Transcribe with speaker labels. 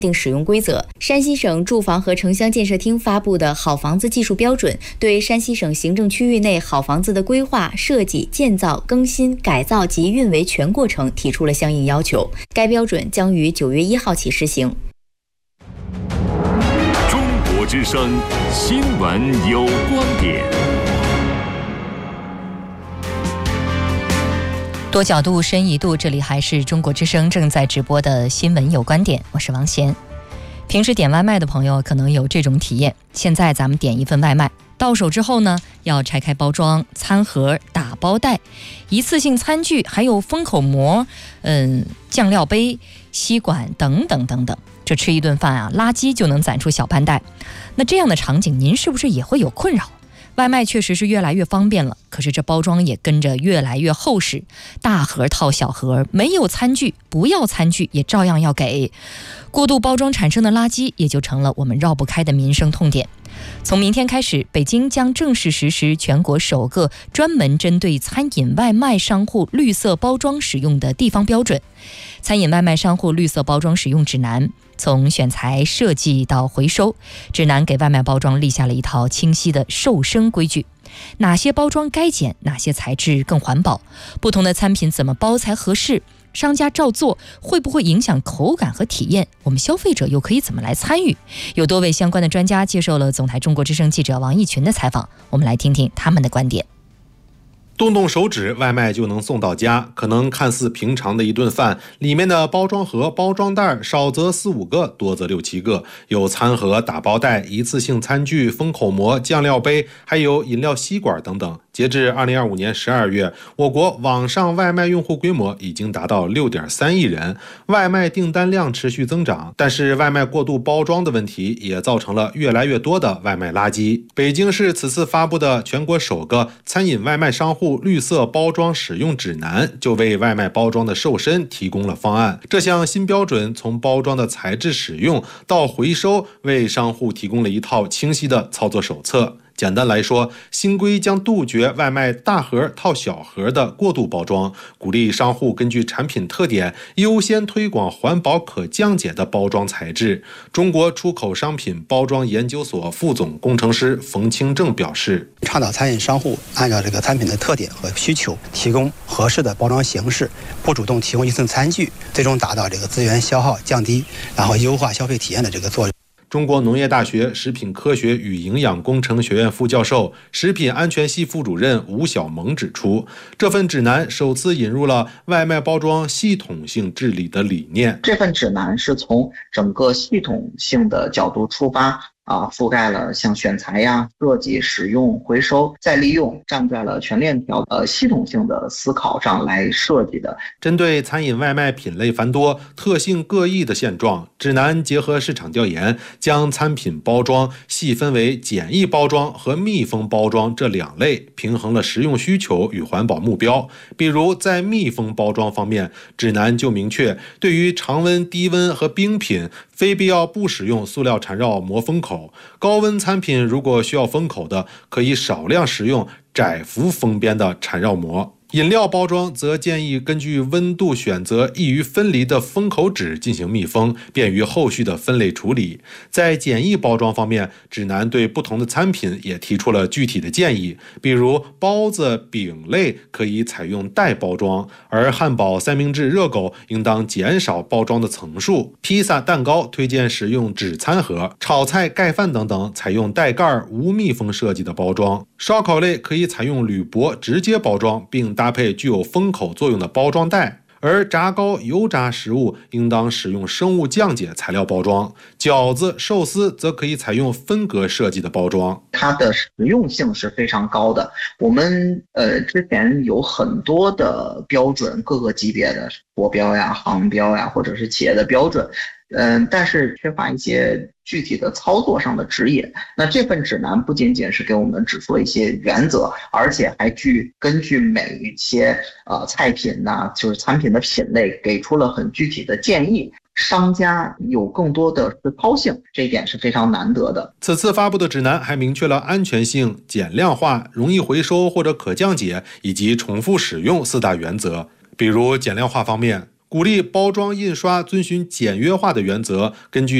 Speaker 1: 定使用规则。山西省住房和城乡建设厅发布的好房子技术标准，对山西省行政区域内好房子的规划、设计、建造、更新、改造及运维全过程提出了相应要求。该标准将于9月1号起施行。
Speaker 2: 中国之声新闻有观点。
Speaker 3: 多角度深一度，这里还是中国之声正在直播的新闻有观点，我是王贤。平时点外卖的朋友可能有这种体验，现在咱们点一份外卖，到手之后呢，要拆开包装、餐盒、打包袋、一次性餐具，还有封口膜、酱料杯、吸管等等等等。这吃一顿饭啊，垃圾就能攒出小半袋。那这样的场景，您是不是也会有困扰？外卖确实是越来越方便了，可是这包装也跟着越来越厚实，大盒套小盒，没有餐具不要餐具也照样要给。过度包装产生的垃圾也就成了我们绕不开的民生痛点。从明天开始，北京将正式实施全国首个专门针对餐饮外卖商户绿色包装使用的地方标准——餐饮外卖商户绿色包装使用指南。从选材、设计到回收，指南给外卖包装立下了一套清晰的瘦身规矩。哪些包装该减，哪些材质更环保，不同的餐品怎么包才合适，商家照做会不会影响口感和体验，我们消费者又可以怎么来参与？有多位相关的专家接受了总台中国之声记者王义群的采访，我们来听听他们的观点。
Speaker 4: 动动手指，外卖就能送到家。可能看似平常的一顿饭，里面的包装盒、包装袋少则4、5个，多则6、7个，有餐盒、打包袋、一次性餐具、封口膜、酱料杯，还有饮料吸管等等。截至2025年12月，我国网上外卖用户规模已经达到6.3亿人，外卖订单量持续增长。但是外卖过度包装的问题也造成了越来越多的外卖垃圾。北京市此次发布的全国首个餐饮外卖商户绿色包装使用指南，就为外卖包装的瘦身提供了方案。这项新标准从包装的材质使用到回收，为商户提供了一套清晰的操作手册。简单来说，新规将杜绝外卖大盒套小盒的过度包装，鼓励商户根据产品特点优先推广环保可降解的包装材质。中国出口商品包装研究所副总工程师冯清正表示，
Speaker 5: 倡导餐饮商户按照这个产品的特点和需求，提供合适的包装形式，不主动提供一次餐具，最终达到这个资源消耗降低，然后优化消费体验的这个作用。
Speaker 4: 中国农业大学食品科学与营养工程学院副教授、食品安全系副主任吴晓萌指出，这份指南首次引入了外卖包装系统性治理的理念。
Speaker 6: 这份指南是从整个系统性的角度出发，覆盖了像选材呀、设计、使用、回收、再利用，站在了全链条系统性的思考上来设计的。
Speaker 4: 针对餐饮外卖品类繁多、特性各异的现状，指南结合市场调研，将餐品包装细分为简易包装和密封包装这2类，平衡了实用需求与环保目标。比如在密封包装方面，指南就明确，对于常温、低温和冰品，非必要不使用塑料缠绕膜封口。高温餐品如果需要封口的，可以少量使用窄幅封边的缠绕膜。饮料包装则建议根据温度选择易于分离的封口纸进行密封，便于后续的分类处理。在简易包装方面，指南对不同的餐品也提出了具体的建议，比如包子、饼类可以采用袋包装，而汉堡、三明治、热狗应当减少包装的层数。披萨、蛋糕推荐使用纸餐盒，炒菜、盖饭等等采用带盖无密封设计的包装。烧烤类可以采用铝箔直接包装，并搭配具有封口作用的包装袋，而炸糕、油炸食物应当使用生物降解材料包装，饺子、寿司则可以采用分隔设计的包装。
Speaker 6: 它的实用性是非常高的。我们之前有很多的标准，各个级别的国标呀、航标呀，或者是企业的标准。但是缺乏一些具体的操作上的指引。那这份指南不仅仅是给我们指出了一些原则，而且还根据每一些菜品呐，就是产品的品类，给出了很具体的建议。商家有更多的实操性，这一点是非常难得的。
Speaker 4: 此次发布的指南还明确了安全性、减量化、容易回收或者可降解以及重复使用4大原则。比如减量化方面， 鼓励包装印刷遵循简约化的原则，根据